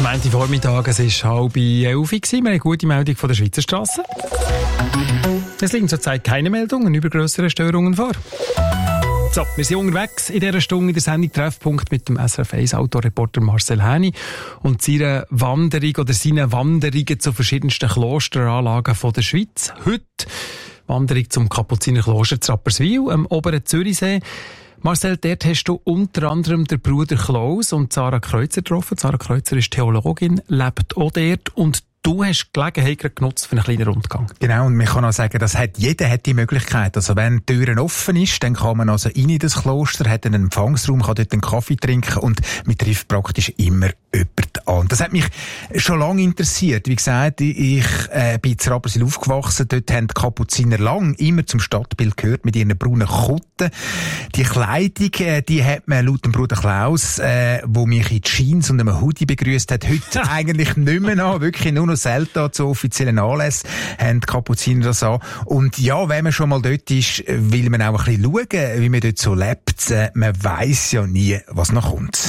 Montagvormittag, es war 10:30. Wir haben eine gute Meldung von der Schweizer Strasse. Es liegen zurzeit keine Meldungen über grössere Störungen vor. So, wir sind unterwegs in dieser Stunde in der Sendung Treffpunkt mit dem SRF 1 Autoreporter Marcel Häni und seiner Wanderung oder seinen Wanderungen zu verschiedensten Klosteranlagen von der Schweiz. Heute Wanderung zum Kapuzinerkloster zu Rapperswil, am oberen Zürichsee. Marcel, dort hast du unter anderem den Bruder Klaus und Sarah Kreuzer getroffen. Sarah Kreuzer ist Theologin, lebt auch dort und du hast die Gelegenheit genutzt für einen kleinen Rundgang. Genau, und man kann auch sagen, jeder hat die Möglichkeit. Also wenn die Türen offen ist, dann kann man also rein in das Kloster, hat einen Empfangsraum, kann dort einen Kaffee trinken und man trifft praktisch immer jemanden an. Das hat mich schon lange interessiert. Wie gesagt, ich bin in Rapperswil aufgewachsen, dort haben die Kapuziner lang immer zum Stadtbild gehört mit ihren braunen Kutten. Die Kleidung, die hat man laut dem Bruder Klaus, wo mich in Jeans und einem Hoodie begrüßt hat, heute eigentlich nicht mehr an, wirklich nur noch selten zu offiziellen Anlässen haben die Kapuziner das an. Und ja, wenn man schon mal dort ist, will man auch ein bisschen schauen, wie man dort so lebt. Man weiss ja nie, was noch kommt.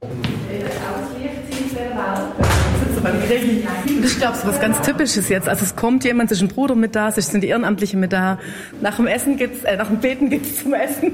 Das ist, glaube ich, was ganz Typisches jetzt. Also es kommt jemand, es ist ein Bruder mit da, es sind die Ehrenamtlichen mit da. Nach dem Beten gibt's zum Essen.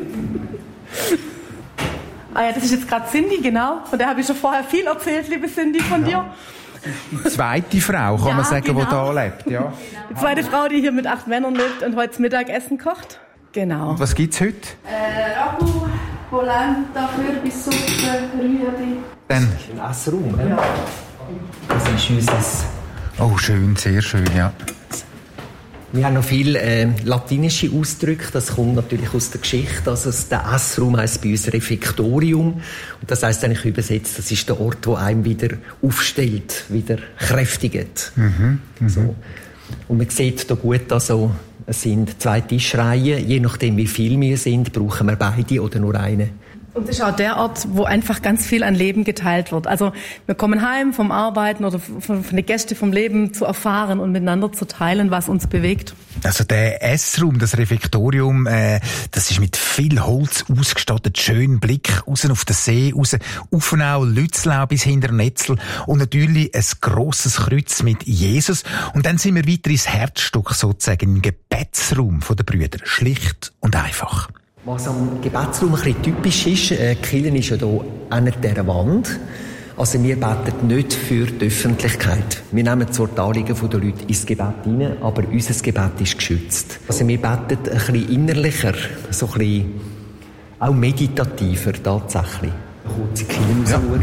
Ah ja, das ist jetzt gerade Cindy, genau. Von der habe ich schon vorher viel erzählt, liebe Cindy, von dir. Die zweite Frau, kann man sagen, die da lebt. Ja. Die zweite Frau, die hier mit 8 Männern lebt und heute Mittagessen kocht. Genau. Und was gibt's heute? Ragu, Polenta, Kürbissuppe, Rührli. Dann ein Essraum, ja. Das ist unser... Oh, schön, sehr schön, ja. Wir haben noch viele latinische Ausdrücke, das kommt natürlich aus der Geschichte. Also der Essraum heisst bei uns Refektorium. Und das heisst eigentlich übersetzt, das ist der Ort, wo einem wieder aufstellt, wieder kräftigt. So. Und man sieht hier gut, also, es sind 2 Tischreihen. Je nachdem, wie viel wir sind, brauchen wir beide oder nur eine. Und es ist auch der Ort, wo einfach ganz viel an Leben geteilt wird. Also wir kommen heim vom Arbeiten oder von den Gästen vom Leben zu erfahren und miteinander zu teilen, was uns bewegt. Also der Essraum, das Refektorium, das ist mit viel Holz ausgestattet, schönen Blick raus auf den See, raus Uffenau, Lützlau bis hinter Netzel und natürlich ein grosses Kreuz mit Jesus. Und dann sind wir weiter ins Herzstück sozusagen, im Gebetsraum der Brüder. Schlicht und einfach. Was am Gebetsraum ein bisschen typisch ist, die Kirche ist ja hier an dieser Wand. Also wir beten nicht für die Öffentlichkeit. Wir nehmen zwar die Anliegen der Leute ins Gebet hinein, aber unser Gebet ist geschützt. Also wir beten ein bisschen innerlicher, so ein bisschen auch meditativer tatsächlich. Kurz in die Kirche rausschauen.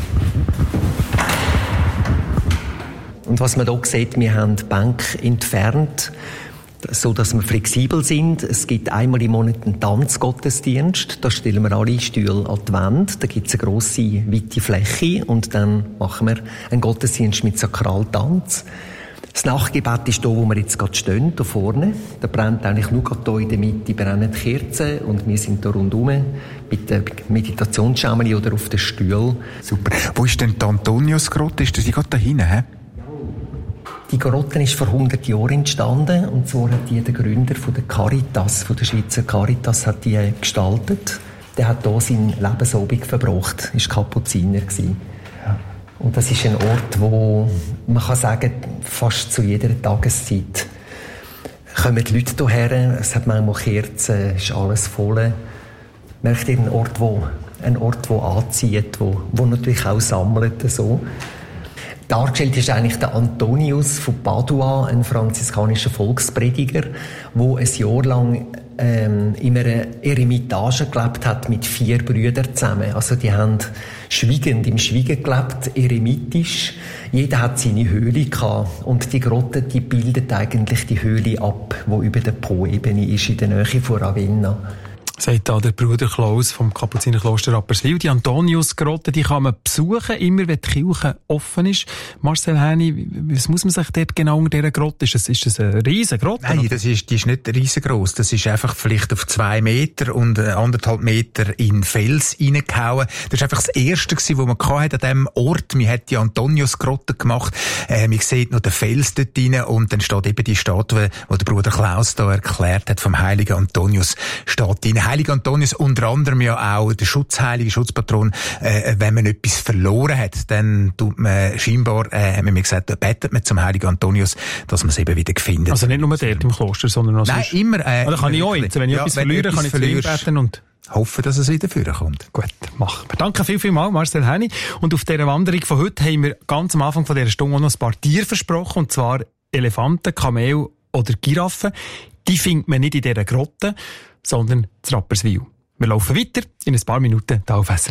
Und was man hier sieht, wir haben die Bänke entfernt, so dass wir flexibel sind. Es gibt einmal im Monat einen Tanzgottesdienst. Da stellen wir alle Stühle an die Wand. Da gibt es eine grosse, weite Fläche. Und dann machen wir einen Gottesdienst mit Sakraltanz. Das Nachtgebet ist da, wo wir jetzt gerade stehen, da vorne. Da brennt eigentlich nur gerade hier in der Mitte brennen die Kerzen. Und wir sind da rundherum mit der Meditationsschameli oder auf den Stühlen. Super. Wo ist denn die Antoniusgrotte? Ist die gerade da hinten, hä? Die Grotte ist vor 100 Jahren entstanden, und zwar hat die der Gründer von der Caritas, von der Schweizer Caritas, hat die gestaltet. Der hat hier seinen Lebensabend verbracht, ist Kapuziner gewesen. Ja. Und das ist ein Ort, wo man kann sagen, fast zu jeder Tageszeit kommen die Leute hierher. Es hat manchmal Kerzen, ist alles voll. Merkt ihr einen Ort, wo anzieht, wo natürlich auch sammelt, so. Dargestellt ist eigentlich der Antonius von Padua, ein franziskanischer Volksprediger, der ein Jahr lang in einer Eremitage gelebt hat mit 4 Brüdern zusammen. Also die haben schweigend, im Schweigen gelebt, eremitisch. Jeder hat seine Höhle gehabt. Und die Grotte, die bildet eigentlich die Höhle ab, die über der Po-Ebene ist, in der Nähe von Ravenna. Sagt da der Bruder Klaus vom Kapuzinerkloster Rapperswil. Die Antoniusgrotte, die kann man besuchen, immer wenn die Kirche offen ist. Marcel Häni, was muss man sich dort genau unter dieser Grotte? Ist das eine riesige Grotte? Nein, die ist nicht riesengroß. Das ist einfach vielleicht auf 2 Meter und 1,5 Meter in Fels reingehauen. Das war einfach das Erste, was man an diesem Ort. Man hat die Antoniusgrotte gemacht. Man sieht noch den Fels dort rein und dann steht eben die Statue, die der Bruder Klaus da erklärt hat, vom heiligen Antonius, steht rein. Heilige Antonius unter anderem ja auch der Schutzheilige, Schutzpatron. Wenn man etwas verloren hat, dann tut man scheinbar, haben wir mir gesagt, betet man zum Heiligen Antonius, dass man es eben wieder findet. Also nicht nur dort im Kloster, sondern auch sonst. Nein, immer. Oder kann ich auch jetzt, wenn ich etwas verliere, kann ich zu ihm beten und hoffen, dass es wieder vorkommt. Gut, machen wir. Danke vielmals, Marcel Henny. Und auf dieser Wanderung von heute haben wir ganz am Anfang von dieser Stunde auch noch ein paar Tiere versprochen, und zwar Elefanten, Kamel oder Giraffen. Die findet man nicht in dieser Grotte, sondern in Rapperswil. Wir laufen weiter in ein paar Minuten hier auf SRF.